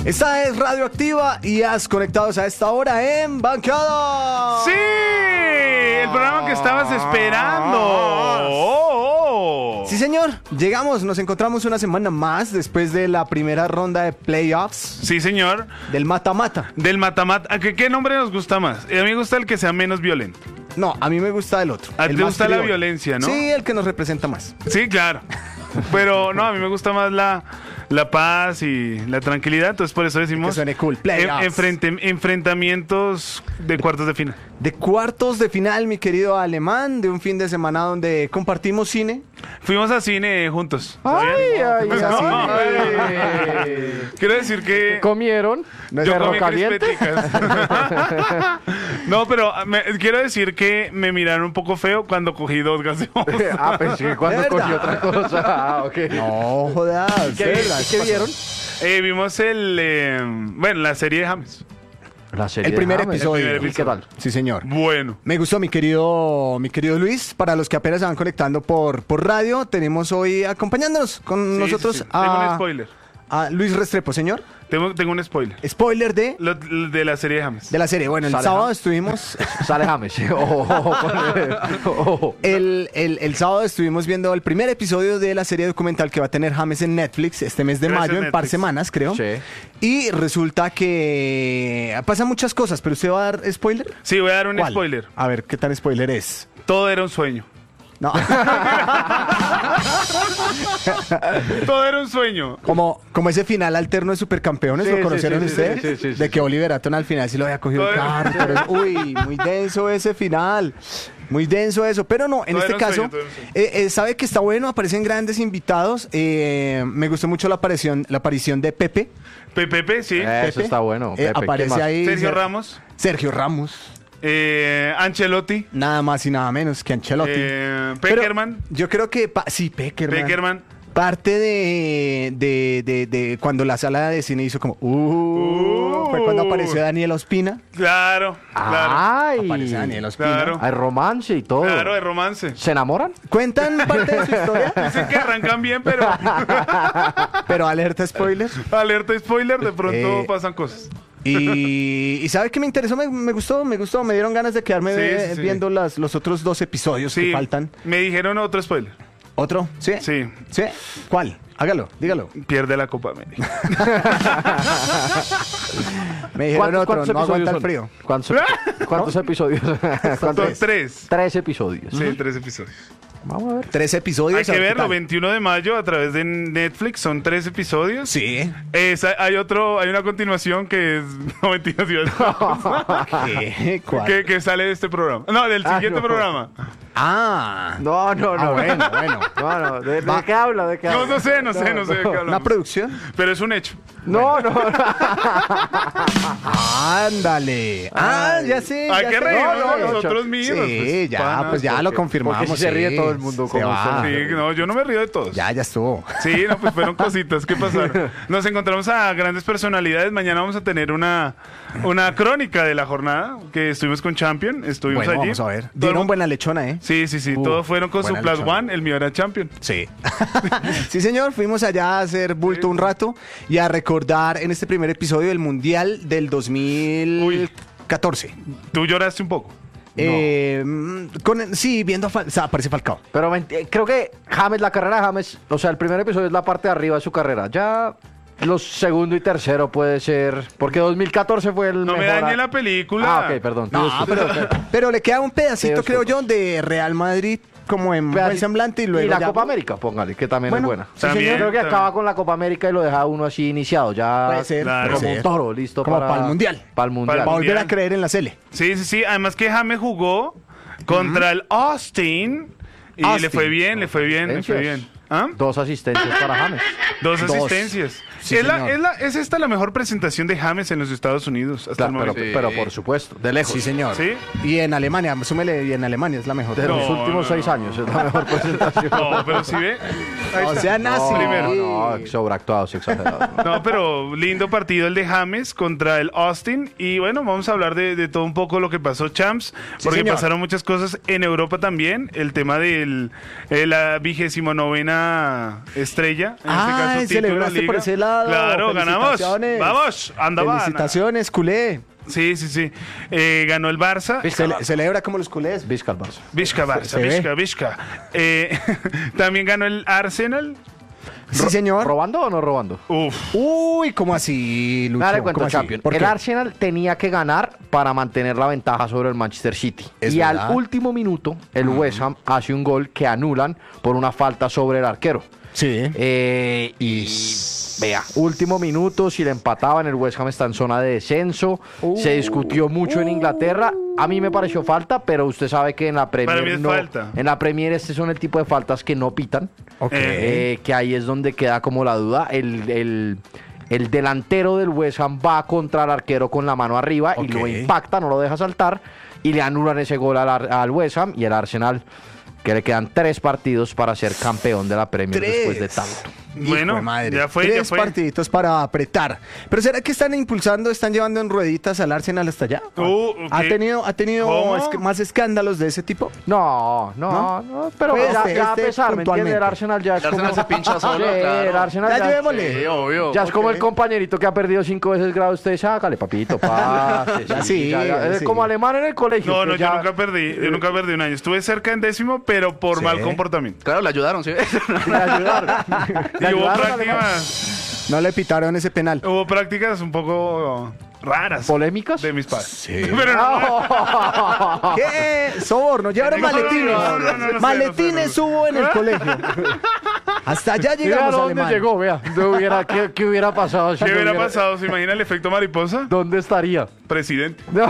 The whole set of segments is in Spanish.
Esta es Radioactiva y has conectados a esta hora en Bancada. ¡Sí! El programa que estabas esperando. Sí, señor. Llegamos, nos encontramos una semana más después de la primera ronda de playoffs. Sí, señor. Del mata-mata. Del mata-mata. ¿Qué nombre nos gusta más? A mí me gusta el que sea menos violento. No, a mí me gusta el otro. ¿A ti te gusta la violencia, no? Sí, el que nos representa más. Sí, claro. Pero no, a mí me gusta más la paz y la tranquilidad. Entonces por eso decimos que suene cool. Playoffs. Enfrentamientos de cuartos de final. De cuartos de final, mi querido Alemán, de un fin de semana donde compartimos cine. Fuimos a cine juntos. Quiero decir que... ¿Qué comieron? ¿No es yo arroz comí caliente? crispeticas. No, pero quiero decir que me miraron un poco feo cuando cogí 2 gaseosas. Pensé que cuando ¿Verdad? cogí otra cosa. Ok. No, jodas. ¿Qué vieron? Vimos la serie de James. La serie El primer de James. episodio. El primer ¿Y qué tal? Sí, señor. Bueno. Me gustó, mi querido Luis. Para los que apenas se van conectando por radio, tenemos hoy acompañándonos con Sí, nosotros sí, sí. Tengo un spoiler. a Luis Restrepo, señor. Tengo un spoiler. Spoiler de De la serie de James. la serie. Bueno, el Sale sábado James. estuvimos... Sale James. Ojo. El sábado estuvimos viendo el primer episodio de la serie documental que va a tener James en Netflix este mes de Gracias, mayo, en par Netflix. semanas, creo. Sí. Y resulta que pasan muchas cosas, pero ¿usted va a dar spoiler? Sí, voy a dar un ¿Cuál? spoiler. A ver, ¿qué tan spoiler es? Todo era un sueño. No. Todo era un sueño. Como ese final alterno de Supercampeones, Sí, ¿lo sí, conocieron sí, ustedes? sí, sí, sí, de sí. que Oliver Atom al final sí lo había cogido el Todo carro. Pero, uy, muy denso ese final. Muy denso eso. Pero no, en Todo este era un caso, sueño, todo era un sabe que está bueno, aparecen grandes invitados. Me gustó mucho la aparición de Pepe. Pepe, sí. Eso Pepe. está bueno. Pepe, ¿qué Aparece más? ahí. Sergio Ramos. Sergio Ramos. Ancelotti. Nada más y nada menos que Ancelotti. Pero Peckerman. yo creo que... sí, Peckerman. Peckerman. Parte de cuando la sala de cine hizo como... fue cuando apareció Daniel Ospina. Claro. Ay. Aparece Daniel Ospina. Claro. Hay romance y todo. Claro, de romance. ¿Se enamoran? Cuentan parte de su historia, Dicen que arrancan bien, pero pero alerta spoiler. alerta spoiler, de pronto Eh, pasan cosas. Y ¿sabe qué me interesó? Me gustó. Me dieron ganas de quedarme Sí, sí, sí. viendo los otros 2 episodios que Sí, faltan. me dijeron otro spoiler. ¿Otro? ¿Sí? Sí, ¿Sí? ¿Cuál? Hágalo, dígalo. pierde la Copa América. Me dijeron otro, no aguanta el son? frío. ¿Cuántos episodios? Son Tres. 3. 3 episodios. Sí, 3 episodios. Vamos a ver. 3 episodios. Hay que a ver qué verlo, tal. 21 de mayo a través de Netflix, son 3 episodios. Sí. Hay una continuación que es... No, mentiras, ¿Qué? ¿Cuál? que sale de este programa. No, del siguiente no. programa. Ah. No. Bueno. No. ¿De qué habla? ¿De qué habla? No sé de qué hablamos. Una producción. Pero es un hecho. No. Ándale. Ya sé. Hay ya que sé. reírnos No, de nosotros Sí, mismos. pues, ya, pana. pues ya lo Porque confirmamos. si se ríe sí. todo el mundo, Se como va. son. Sí, no, yo no me río de todos. Ya estuvo. Sí, no, pues fueron cositas que pasaron. Nos encontramos a grandes personalidades. Mañana vamos a tener una crónica de la jornada que estuvimos con Champion. Estuvimos Bueno, allí. vamos a ver. Todo el Dieron mundo- buena lechona, ¿eh? Sí. Todos fueron con su buena Plus lechona. One. El mío era Champion. Sí. Sí, señor. Fuimos allá a hacer bulto un rato y a recordar en este primer episodio el Mundial del 2014. Tú lloraste un poco. Sí, viendo aparece Falcao. Pero creo que James, la carrera de James, o sea, el primer episodio es la parte de arriba de su carrera. Ya los segundo y tercero puede ser, porque 2014 fue el No me mejor. dañe la película. Ah, ok, perdón. No, pero le queda un pedacito, Sí, creo disculpa. yo, de Real Madrid como en buen semblante y luego y la ya- Copa América, póngale, que también Bueno, es buena. sí, También, señor. Creo que también. acaba con la Copa América y lo deja uno así iniciado, ya Puede ser, Claro. como puede un ser. toro, listo Como para para el Mundial. Para el Mundial. Para volver Mundial. a creer en la Sele. Sí. Además que James jugó contra el Austin y Austin. le fue bien. ¿Ah? 2 asistencias para James. 2 Dos. asistencias. Sí, es señor. esta la mejor presentación de James en los Estados Unidos hasta Claro, el momento. pero por supuesto, de lejos. Sí, señor. ¿Sí? Y en Alemania, súmele, y en Alemania es la mejor. De los No, últimos no, 6 años es la mejor presentación. No, pero si ve. Ahí O está. sea, nazi. primero. No, sobreactuados, exagerados. No, pero lindo partido el de James contra el Austin. Y bueno, vamos a hablar de todo un poco lo que pasó, Champs, porque señor. pasaron muchas cosas en Europa también. El tema de la 29ª estrella. En este caso, título, celebraste liga. por ese lado. pasado. Claro, ganamos. Felicitaciones. Vamos, anda va. Felicitaciones, culé. Sí. Ganó el Barça. Celebra como los culés. Vizca al Barça. Vizca, Barça, Se ve. Vizca. También ganó el Arsenal. Sí, señor. ¿Robando o no robando? Uf. Uy, ¿cómo así, Lucho? Dale cuento, ¿Cómo así? Champion. ¿Por El qué? Arsenal tenía que ganar para mantener la ventaja sobre el Manchester City. Es y verdad. al último minuto, el West Ham hace un gol que anulan por una falta sobre el arquero. Sí. Y vea, último minuto, si le empataban, el West Ham está en zona de descenso. Se discutió mucho en Inglaterra. A mí me pareció falta, pero usted sabe que en la Premier Para mí es falta. En la Premier este son el tipo de faltas que no pitan. Ok. Que ahí es donde queda como la duda. El delantero del West Ham va contra el arquero con la mano arriba y Ok. lo impacta, no lo deja saltar y le anulan ese gol al West Ham y el Arsenal, que le quedan 3 partidos para ser campeón de la Premier después de tanto. Bueno, Hijo de madre. ya fue, 3 partiditos para apretar. Pero ¿será que están impulsando, están llevando en rueditas al Arsenal hasta allá? ¿Ha ¿qué? tenido ¿Cómo? más escándalos de ese tipo? No, pero Pues ya a pesar, ¿me entiende? puntualmente. El Arsenal ya es El Arsenal como... se pincha solo, Sí, claro. el Arsenal Ya ya, llevémosle. Sí, obvio. ya es como Ok. el compañerito que ha perdido 5 veces grado. Usted sácale, papito, pase. Ya sí, Es sí. como alemán en el colegio. No, que yo ya- nunca perdí. Yo nunca perdí un año. Estuve cerca en 10º, pero por Sí. mal comportamiento. Claro, le ayudaron, ¿sí? Le ayudaron. Le Y hubo ayudaron, alemán. prácticas, No le pitaron ese penal. hubo prácticas un poco raras. ¿Polémicas? De mis padres. Sí. Pero no. ¿Qué? Soborno, llevaron No, no, maletines. no sé, Maletines hubo en el colegio. Hasta allá Mira llegamos, dónde alemán. llegó, vea. ¿Qué hubiera pasado? si ¿Qué no hubiera pasado? ¿Se imagina el efecto mariposa? ¿Dónde estaría? Presidente. No.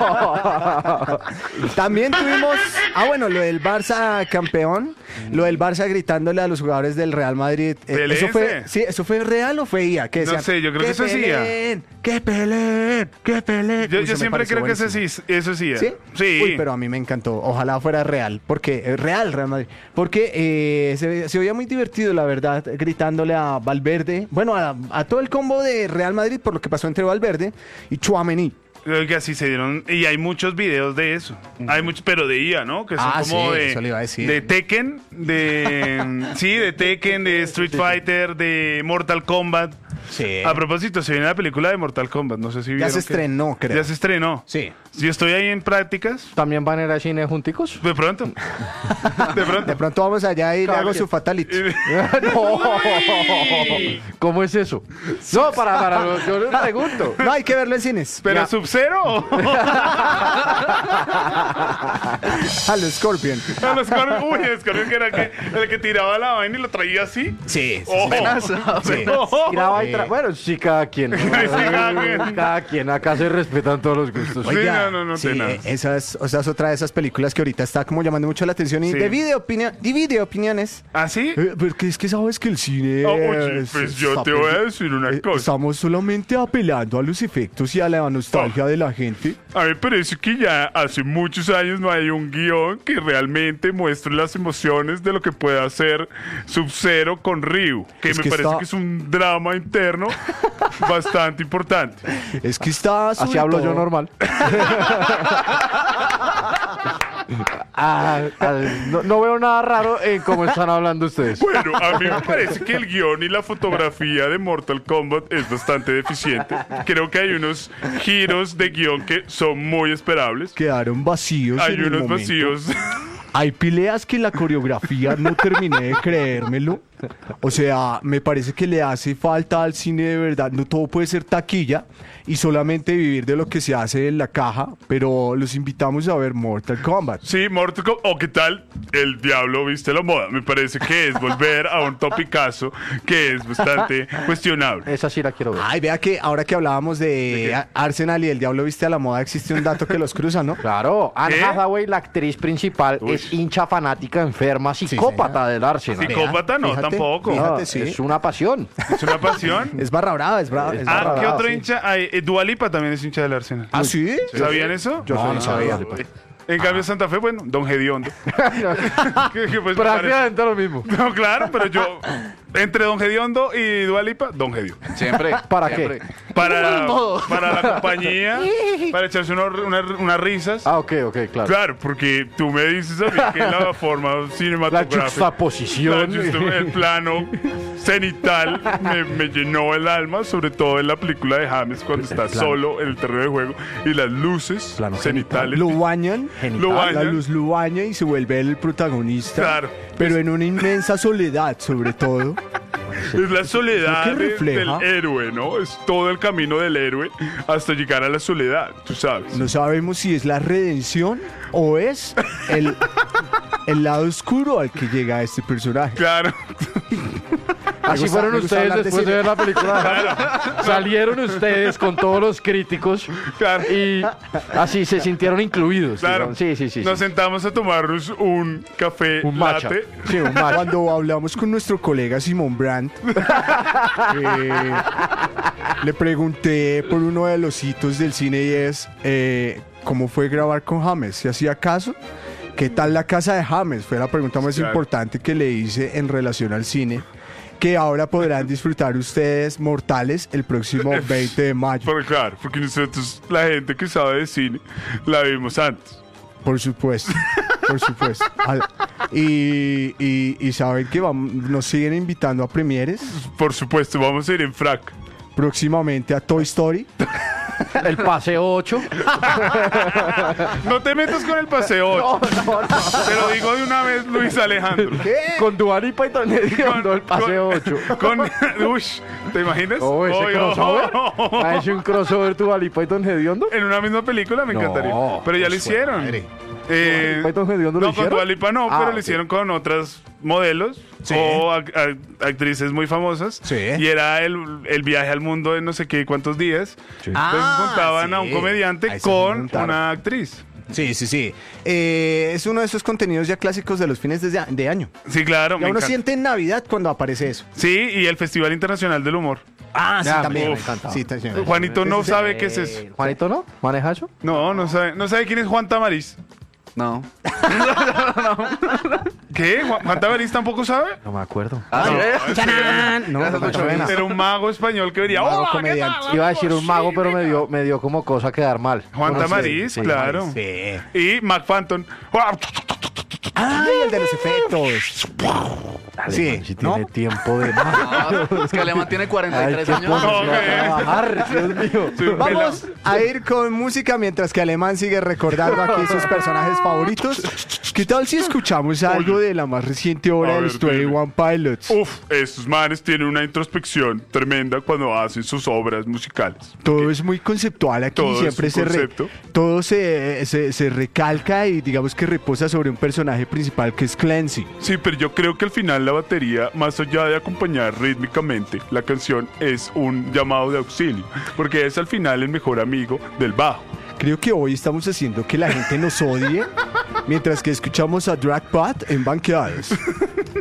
También tuvimos, bueno, lo del Barça campeón, lo del Barça gritándole a los jugadores del Real Madrid. ¿Eso fue, Peléense. sí, eso fue real o fue IA? ¿Qué No decían? sé, yo creo que eso es IA. peleen, que peleen, que peleen. Yo Uy, eso me siempre pareció creo que buenísimo. eso sí. ¿Sí? Sí. Uy, pero a mí me encantó. Ojalá fuera real. Porque, Real Madrid. Porque se veía muy divertido, la verdad, gritándole a Valverde. Bueno, a todo el combo de Real Madrid por lo que pasó entre Valverde y Tchouaméni. Oiga, sí se dieron. Y hay muchos videos de eso. Hay muchos, pero de IA, ¿no? Que son Ah, como sí, de. eso le iba a decir. De Tekken, de Tekken, de Street Fighter, de Mortal Kombat. Sí. A propósito, se viene la película de Mortal Kombat. No sé si Ya vieron se que- estrenó, creo. Ya se estrenó. Sí. Yo estoy ahí en prácticas. ¿También van a ir al cine junticos? De pronto. De pronto. De pronto vamos allá y le hago su fatality. No. ¿Cómo es eso? No, yo le pregunto. No, hay que verlo en cines. Pero Ya. Sub-Zero. A los Scorpion. A los Scorpion. Uy, el Scorpion que era el que tiraba la vaina y lo traía así. Sí. Ojo. Sí. Ojo. Tiraba y bueno, sí, cada quien. cada quien. Cada quien. Acá se respetan todos los gustos. Sí, no, sí, tenaz. esa es otra de esas películas que ahorita está como llamando mucho la atención y Sí. divide opiniones. ¿Ah, sí? Porque es que sabes que el cine. Oye, pues yo te voy a decir una cosa. Estamos solamente apelando a los efectos y a la nostalgia de la gente. A mí me parece que ya hace muchos años no hay un guión que realmente muestre las emociones de lo que puede hacer Sub-Zero con Ryu. Que Es me que parece está- que es un drama interno bastante importante. Es que está. Así sobre hablo yo todo- normal. No veo nada raro en cómo están hablando ustedes. Bueno, a mí me parece que el guión y la fotografía de Mortal Kombat es bastante deficiente. Creo que hay unos giros de guión que son muy esperables. Quedaron vacíos. Hay en el unos momento. vacíos. Hay peleas que la coreografía no terminé de creérmelo. O sea, me parece que le hace falta al cine de verdad. No todo puede ser taquilla y solamente vivir de lo que se hace en la caja. Pero los invitamos a ver Mortal Kombat. Sí, Mortal Kombat. ¿O qué tal? El diablo viste la moda. Me parece que es volver a un topicazo que es bastante cuestionable. Esa sí la quiero ver. Ay, vea que ahora que hablábamos de Arsenal y el Diablo Viste a la Moda, existe un dato que los cruza, ¿no? Claro, Anne ¿Qué? Hathaway, la actriz principal, Uy. es hincha fanática, enferma, psicópata del Arsenal. Psicópata no, Fíjate, tampoco. fíjate. No, sí. Es una pasión. Es una pasión. Es barra brava, es brava. es barra Ah, ¿qué brava, otro sí. hincha? Hay, Dua Lipa también es hincha del Arsenal. ¿Ah, sí? ¿Sabían eso? Yo No, soy no hincha de sabía. Dua Lipa. En cambio, Santa Fe, bueno, Don Gediondo. Que, pues, me parece- Prácticamente lo mismo. No, claro, pero yo Entre Don Gediondo y Dua Lipa, Don Gedio. Siempre. ¿Para siempre. qué? Para Todo. la compañía, para echarse unas risas. Ah, ok, claro. Claro, porque tú me dices a mí que la forma La cinematográfica, juxtaposición. el plano cenital me llenó el alma, sobre todo en la película de James cuando está solo en el terreno de juego y las luces Plano cenitales. Lo bañan, Genital. Lo bañan. la luz lo baña y se vuelve el protagonista. Claro. Pero en una inmensa soledad, sobre todo. Es la soledad Lo que refleja. del héroe, ¿no? Es todo el camino del héroe hasta llegar a la soledad, tú sabes. No sabemos si es la redención o es el lado oscuro al que llega este personaje. Claro. Así gusta- fueron me gusta ustedes hablar de después de cine. ver la película. Salieron ustedes con todos los críticos Claro. y así se sintieron incluidos. Claro. digamos. Sí. Nos sentamos a tomarnos un café Un matcha. latte. Sí, un match. Cuando hablamos con nuestro colega Simón Brandt, le pregunté por uno de los hitos del cine y es ¿cómo fue grabar con James? ¿Se hacía caso? ¿Qué tal la casa de James? Fue la pregunta más Claro. importante que le hice en relación al cine, que ahora podrán disfrutar ustedes mortales el próximo 20 de mayo. Claro, porque nosotros, la gente que sabe de cine, la vimos antes. Por supuesto, por supuesto. Y saben que nos siguen invitando a premieres, Por supuesto, vamos a ir en frac. próximamente a Toy Story. El paseo 8. No te metas con el paseo. Te lo digo de una vez, Luis Alejandro. Con Dualipa y Don Hediondo, el paseo 8. Ush, ¿te imaginas? Oh, ese Oy, crossover. oh. ¿Ha hecho un crossover Dualipa y Don Hediondo? En una misma película me No, encantaría. Pero ya lo pues, hicieron. madre. Eh, Dua Lipa y Don Hediondo lo no, con hicieron. Dua Lipa no, Ah, pero ok. lo hicieron con otras modelos Sí. o actrices muy famosas. Sí. Y era el viaje al mundo de no sé qué cuántos días. Entonces juntaban a un comediante Ahí se con juntaron. una actriz. Sí. Es uno de esos contenidos ya clásicos de los fines de año. Sí, claro. Ya me uno encanta. siente en Navidad cuando aparece eso. Sí, y el Festival Internacional del Humor. Ah, Ya, también. me encanta. Sí, también. Juanito no Ese- sabe qué es eso. ¿Juanito no? ¿Maneja eso? No sabe quién es Juan Tamariz. No. ¿Qué? ¿Juan Tamariz tampoco sabe? No me acuerdo. ¡Tarán! No, Gracias, no, mucho no, bien. no. Era un mago español que venía. Mago ¡Hola, qué comediante. tal, Iba a decir un mago, amigos? pero me dio como cosa quedar mal. Juan Bueno, Tamariz, sí, claro. Sí. Y Mac Phantom. ¡Ay, el de los efectos! Sí, Sí, tiene ¿no? tiempo de... No, es que Alemán tiene 43 Ay, años. qué ponerse No, a trabajar, Dios mío. Soy un Vamos a ir con música mientras que Alemán sigue recordando aquí sus personajes favoritos. ¿Qué tal si escuchamos algo de la más reciente obra A de ver, los 21 Pilots? Uf, estos manes tienen una introspección tremenda cuando hacen sus obras musicales. Todo es muy conceptual aquí, Todo es siempre un concepto. todo se recalca y digamos que reposa sobre un personaje principal que es Clancy. Sí, pero yo creo que al final la batería, más allá de acompañar rítmicamente, la canción es un llamado de auxilio, porque es al final el mejor amigo del bajo. Creo que hoy estamos haciendo que la gente nos odie mientras que escuchamos a Dragpot en Banqueados.